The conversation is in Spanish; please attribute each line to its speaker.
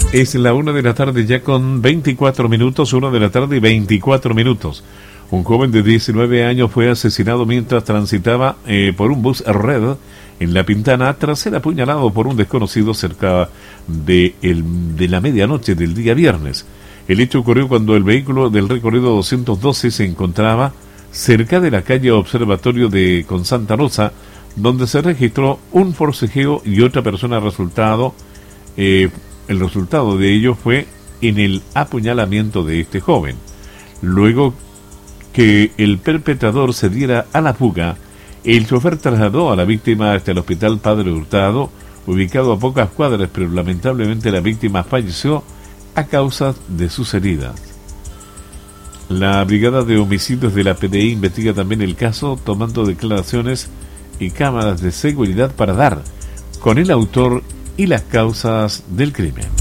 Speaker 1: Es la 1 de la tarde ya con 24 minutos, 1 de la tarde y 24 minutos. Un joven de 19 años fue asesinado mientras transitaba por un bus red en La Pintana tras ser apuñalado por un desconocido cerca de la medianoche del día viernes. El hecho ocurrió cuando el vehículo del recorrido 212 se encontraba cerca de la calle Observatorio con Santa Rosa, donde se registró un forcejeo y otra persona resultado. El resultado de ello fue en el apuñalamiento de este joven. Luego que el perpetrador se diera a la fuga, el chofer trasladó a la víctima hasta el hospital Padre Hurtado, ubicado a pocas cuadras, pero lamentablemente la víctima falleció a causa de sus heridas. La Brigada de Homicidios de la PDI investiga también el caso, tomando declaraciones y cámaras de seguridad para dar con el autor y las causas del crimen.